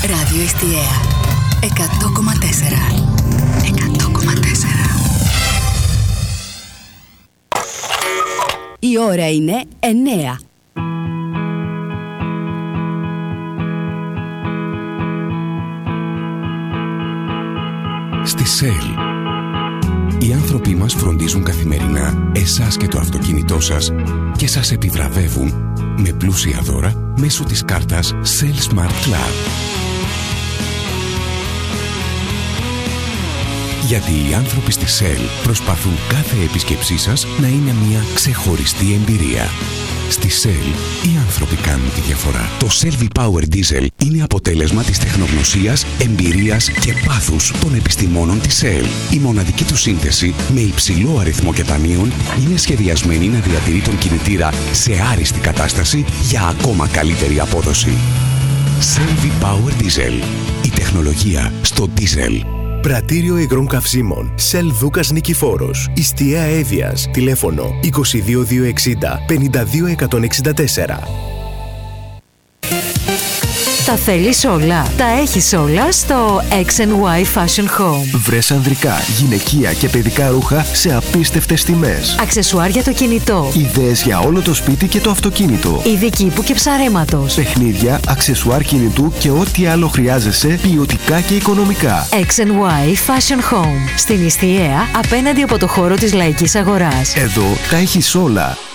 Ράδιο Εστιαία 100,4. 100,4. Η ώρα είναι 9. Στη ΣΕΛ, οι άνθρωποι μας φροντίζουν καθημερινά εσάς και το αυτοκίνητό σας και σας επιβραβεύουν με πλούσια δώρα μέσω της κάρτας ΣΕΛ Smart Club. Γιατί οι άνθρωποι στη ΣΕΛ προσπαθούν κάθε επίσκεψή σας να είναι μια ξεχωριστή εμπειρία. Στη ΣΕΛ, οι άνθρωποι κάνουν τη διαφορά. Το Shell V-Power Diesel είναι αποτέλεσμα της τεχνογνωσίας, εμπειρίας και πάθους των επιστημόνων της ΣΕΛ. Η μοναδική του σύνθεση, με υψηλό αριθμό κετανίων, είναι σχεδιασμένη να διατηρεί τον κινητήρα σε άριστη κατάσταση για ακόμα καλύτερη απόδοση. Shell V-Power Diesel. Η τεχνολογία στο diesel. Πρατήριο υγρών καυσίμων Shell Δούκας Νικηφόρος, Ιστία Εύβοιας, τηλέφωνο 22260 52164. Τα θέλεις όλα, τα έχεις όλα στο X&Y Fashion Home. Βρες ανδρικά, γυναικεία και παιδικά ρούχα σε απίστευτες τιμές. Αξεσουάρ για το κινητό. Ιδέες για όλο το σπίτι και το αυτοκίνητο. Ειδη κήπου και ψαρέματος. Παιχνίδια, αξεσουάρ κινητού και ό,τι άλλο χρειάζεσαι ποιοτικά και οικονομικά. X&Y Fashion Home. Στην Ιστιαία, απέναντι από το χώρο της Λαϊκής Αγοράς. Εδώ τα έχεις όλα.